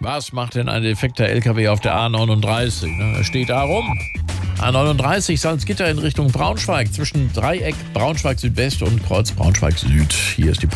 Was macht denn ein defekter LKW auf der A39? Er steht da rum. A39 Salzgitter in Richtung Braunschweig zwischen Dreieck Braunschweig Südwest und Kreuz Braunschweig Süd. Hier ist die